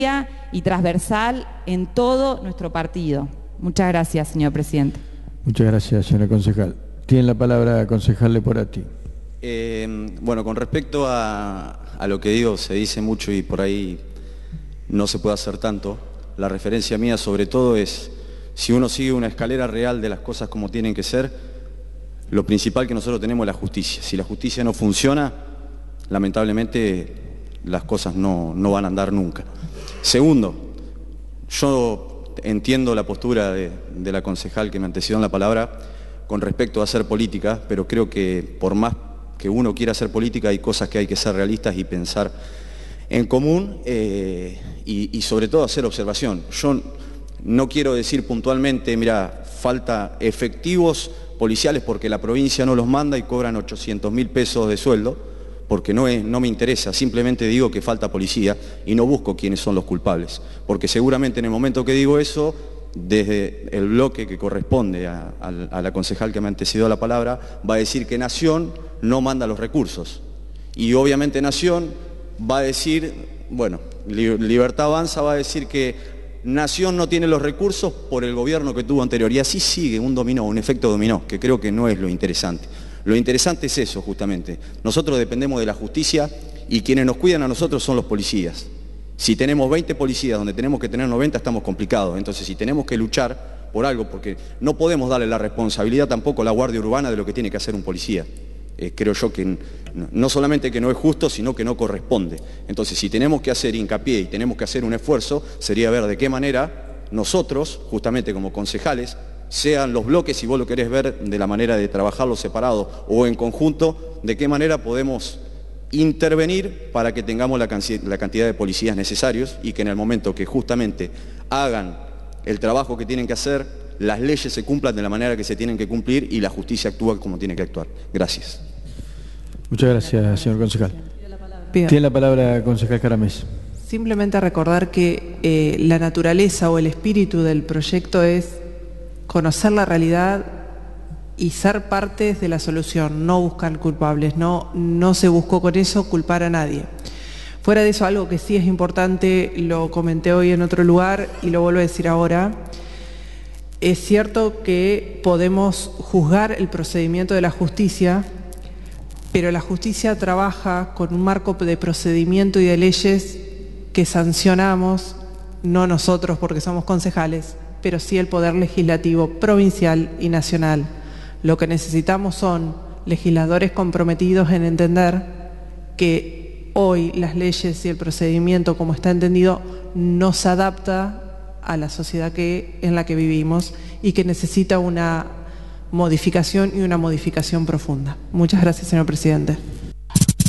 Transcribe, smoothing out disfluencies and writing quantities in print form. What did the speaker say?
y transversal en todo nuestro partido. Muchas gracias, señor presidente. Muchas gracias, señora concejal. Tiene la palabra concejal Leporati. Bueno, con respecto a lo que digo, se dice mucho y por ahí no se puede hacer tanto. La referencia mía sobre todo es, si uno sigue una escalera real de las cosas como tienen que ser, lo principal que nosotros tenemos es la justicia. Si la justicia no funciona, lamentablemente las cosas no van a andar nunca. Segundo, yo entiendo la postura de la concejal que me antecedió en la palabra con respecto a hacer política, pero creo que por más que uno quiera hacer política hay cosas que hay que ser realistas y pensar en común y sobre todo hacer observación. Yo no quiero decir puntualmente, mira, falta efectivos policiales porque la provincia no los manda y cobran 800.000 pesos de sueldo, porque no me interesa, simplemente digo que falta policía y no busco quiénes son los culpables, porque seguramente en el momento que digo eso, desde el bloque que corresponde a la concejal que me antecedió la palabra, va a decir que Nación no manda los recursos. Y obviamente Nación va a decir, bueno, Libertad Avanza va a decir que Nación no tiene los recursos por el gobierno que tuvo anterior. Y así sigue un dominó, un efecto dominó, que creo que no es lo interesante. Lo interesante es eso, justamente. Nosotros dependemos de la justicia y quienes nos cuidan a nosotros son los policías. Si tenemos 20 policías donde tenemos que tener 90, estamos complicados. Entonces, si tenemos que luchar por algo, porque no podemos darle la responsabilidad tampoco a la Guardia Urbana de lo que tiene que hacer un policía. Creo yo que no solamente que no es justo, sino que no corresponde. Entonces, si tenemos que hacer hincapié y tenemos que hacer un esfuerzo, sería ver de qué manera nosotros, justamente como concejales, sean los bloques, si vos lo querés ver de la manera de trabajarlos separados o en conjunto, de qué manera podemos intervenir para que tengamos la cantidad de policías necesarios y que en el momento que justamente hagan el trabajo que tienen que hacer, las leyes se cumplan de la manera que se tienen que cumplir y la justicia actúa como tiene que actuar. Gracias. Muchas gracias, señor concejal. Tiene la palabra concejal Caramés. Simplemente recordar que la naturaleza o el espíritu del proyecto es conocer la realidad y ser partes de la solución, no buscar culpables, no se buscó con eso culpar a nadie. Fuera de eso, algo que sí es importante, lo comenté hoy en otro lugar y lo vuelvo a decir ahora, es cierto que podemos juzgar el procedimiento de la justicia, pero la justicia trabaja con un marco de procedimiento y de leyes que sancionamos, no nosotros porque somos concejales, pero sí el Poder Legislativo provincial y nacional. Lo que necesitamos son legisladores comprometidos en entender que hoy las leyes y el procedimiento como está entendido no se adapta a la sociedad en la que vivimos y que necesita una modificación y una modificación profunda. Muchas gracias, señor presidente.